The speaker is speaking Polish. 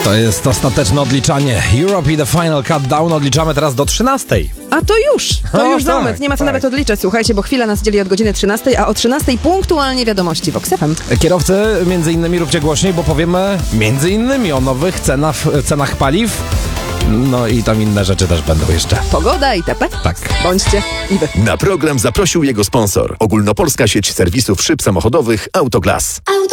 To jest ostateczne odliczanie. Europe i The Final Countdown odliczamy teraz do 13. A to już za tak, moment. Nie ma co tak. nawet odliczać, słuchajcie, bo chwila nas dzieli od godziny 13, a o 13 punktualnie wiadomości w Vox FM. Kierowcy, między innymi róbcie głośniej, bo powiemy między innymi o nowych cenach paliw. No i tam inne rzeczy też będą jeszcze. Pogoda itp. Tak. Bądźcie i wy. Na program zaprosił jego sponsor. Ogólnopolska sieć serwisów szyb samochodowych Autoglas.